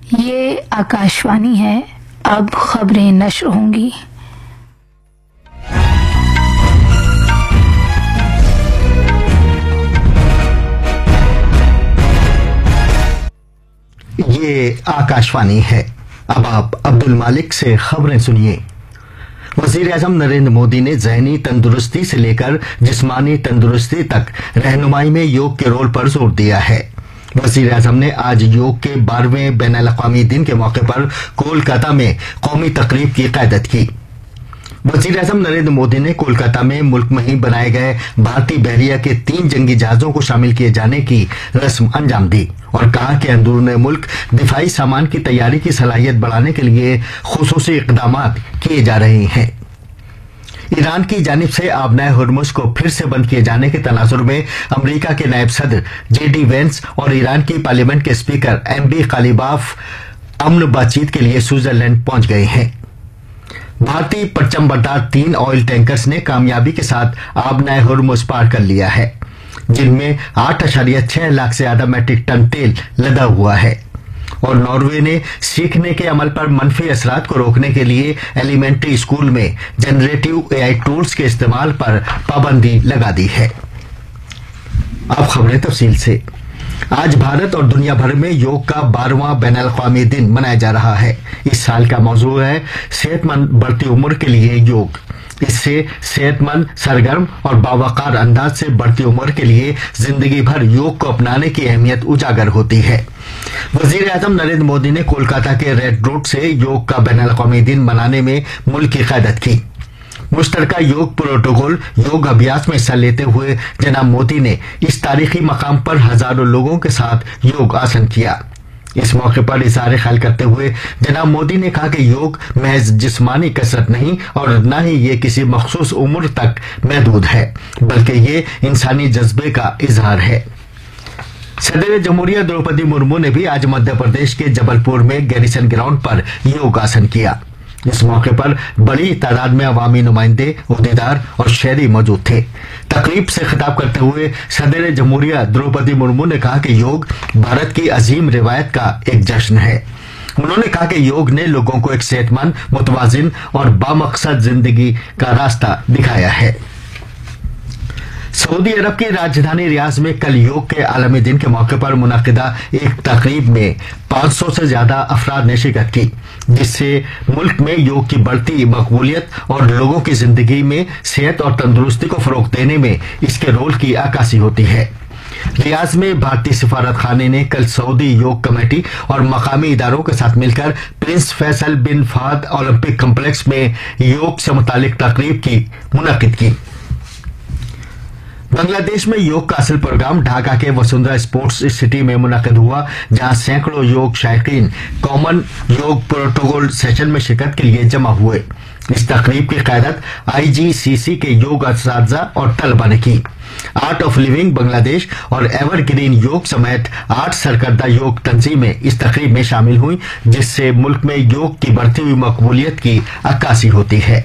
یہ آکاشوانی ہے، اب خبریں نشر ہوں گی۔ یہ آکاشوانی ہے۔ اب آپ عبد المالک سے خبریں سنیے۔ وزیر اعظم نریندر مودی نے ذہنی تندرستی سے لے کر جسمانی تندرستی تک رہنمائی میں یوگ کے رول پر زور دیا ہے۔ وزیر اعظم نے آج یوگ کے 12ویں بین الاقوامی دن کے موقع پر کولکاتہ میں قومی تقریب کی قیادت کی۔ وزیر اعظم نریندر مودی نے کولکاتہ میں ملک میں ہی بنائے گئے بھارتی بحریہ کے 3 جنگی جہازوں کو شامل کیے جانے کی رسم انجام دی اور کہا کہ اندرون ملک دفاعی سامان کی تیاری کی صلاحیت بڑھانے کے لیے خصوصی اقدامات کیے جا رہے ہیں۔ ایران کی جانب سے آبنائے ہرمز کو پھر سے بند کیے جانے کے تناظر میں امریکہ کے نائب صدر جے ڈی وینس اور ایران کی پارلیمنٹ کے اسپیکر ایم بی غالیباف امن بات چیت کے لیے سوئٹزرلینڈ پہنچ گئے ہیں۔ بھارتی پرچم بردار 3 آئل ٹینکرز نے کامیابی کے ساتھ آبنائے ہرمز پار کر لیا ہے، جن میں 8.6 لاکھ سے زیادہ میٹرک ٹن تیل لدا ہوا ہے، اور ناروے نے سیکھنے کے عمل پر منفی اثرات کو روکنے کے لیے ایلیمنٹری اسکول میں جنریٹو اے آئی ٹولز کے استعمال پر پابندی لگا دی ہے۔ اب خبریں تفصیل سے۔ آج بھارت اور دنیا بھر میں یوگ کا 12واں بین الاقوامی دن منایا جا رہا ہے۔ اس سال کا موضوع ہے صحت مند بڑھتی عمر کے لیے یوگ۔ اس سے صحت مند، سرگرم اور باوقار انداز سے بڑھتی عمر کے لیے زندگی بھر یوگ کو اپنانے کی اہمیت اجاگر ہوتی ہے۔ وزیر اعظم نریندر مودی نے کولکاتہ کے ریڈ روڈ سے یوگ کا بین الاقوامی دن منانے میں ملک کی قیادت کی۔ مشترکہ یوگ پروٹوکول یوگ ابھیاس میں حصہ لیتے ہوئے جناب مودی نے اس تاریخی مقام پر ہزاروں لوگوں کے ساتھ یوگ آسن کیا۔ اس موقع پر اظہار خیال کرتے ہوئے جناب مودی نے کہا کہ یوگ محض جسمانی کثرت نہیں اور نہ ہی یہ کسی مخصوص عمر تک محدود ہے، بلکہ یہ انسانی جذبے کا اظہار ہے۔ صدر جمہوریہ دروپدی مرمو نے بھی آج مدھیہ پردیش کے جبل پور میں گیریسن گراؤنڈ پر یوگ آسن کیا۔ اس موقع پر بڑی تعداد میں عوامی نمائندے، عہدیدار اور شہری موجود تھے۔ تقریب سے خطاب کرتے ہوئے صدر جمہوریہ دروپدی مرمو نے کہا کہ یوگ بھارت کی عظیم روایت کا ایک جشن ہے۔ انہوں نے کہا کہ یوگ نے لوگوں کو ایک صحت مند، متوازن اور بامقصد زندگی کا راستہ دکھایا ہے۔ سعودی عرب کی راجدھانی ریاض میں کل یوگ کے عالمی دن کے موقع پر منعقدہ ایک تقریب میں 500 سے زیادہ افراد نے شرکت کی، جس سے ملک میں یوگ کی بڑھتی مقبولیت اور لوگوں کی زندگی میں صحت اور تندرستی کو فروغ دینے میں اس کے رول کی عکاسی ہوتی ہے۔ ریاض میں بھارتی سفارت خانے نے کل سعودی یوگ کمیٹی اور مقامی اداروں کے ساتھ مل کر پرنس فیصل بن فہد اولمپک کمپلیکس میں یوگ سے متعلق تقریب کی منعقد کی۔ بنگلہ دیش میں یوگ کا اصل پروگرام ڈھاکہ کے وسندھرا اسپورٹس سٹی میں منعقد ہوا، جہاں سینکڑوں یوگ شائقین کامن یوگ پروٹوکول سیشن میں شرکت کے لیے جمع ہوئے۔ اس تقریب کی قیادت آئی جی سی سی کے یوگ اساتذہ اور طلبہ نے کی۔ آرٹ آف لیونگ بنگلہ دیش اور ایور گرین یوگ سمیت 8 سرکردہ یوگ تنظیمیں اس تقریب میں شامل ہوئیں، جس سے ملک میں یوگ کی بڑھتی ہوئی مقبولیت کی عکاسی ہوتی ہے۔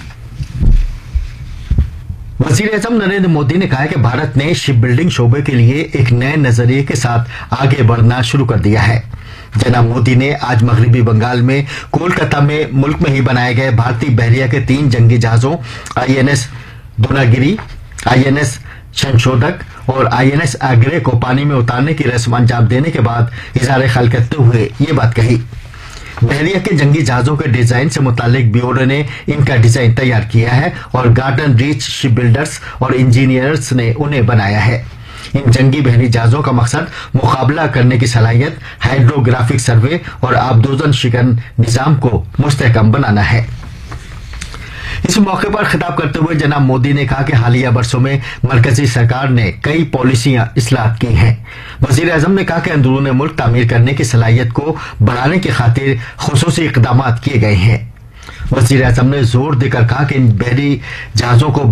وزیر اعظم نریندر مودی نے کہا کہ بھارت نے شپ بلڈنگ شعبے کے لیے ایک نئے نظریے کے ساتھ آگے بڑھنا شروع کر دیا ہے۔ جناب مودی نے آج مغربی بنگال میں کولکاتہ میں ملک میں ہی بنائے گئے بھارتی بحریہ کے 3 جنگی جہازوں آئی این ایس دوناگری، آئی این ایس شنشودک اور آئی این ایس آگرے کو پانی میں اتارنے کی رسم انجام دینے کے بعد اظہار خیال کرتے ہوئے یہ بات کہی۔ بحریہ کے جنگی جہازوں کے ڈیزائن سے متعلق بیورو نے ان کا ڈیزائن تیار کیا ہے اور گارڈن ریچ شپ بلڈرز اور انجینئرز نے انہیں بنایا ہے۔ ان جنگی بحری جہازوں کا مقصد مقابلہ کرنے کی صلاحیت، ہائیڈروگرافک سروے اور آبدوزن شکن نظام کو مستحکم بنانا ہے۔ اس موقع پر خطاب کرتے ہوئے جناب مودی نے کہا کہ حالیہ برسوں میں مرکزی سرکار نے کئی پالیسیاں اصلاحات کی ہیں۔ وزیر اعظم نے کہا کہ اندرون ملک تعمیر کرنے کی صلاحیت کو بڑھانے کی خاطر خصوصی اقدامات کیے گئے ہیں۔ وزیر اعظم نے زور دے کر کہا کہ ان بحری جہازوں کو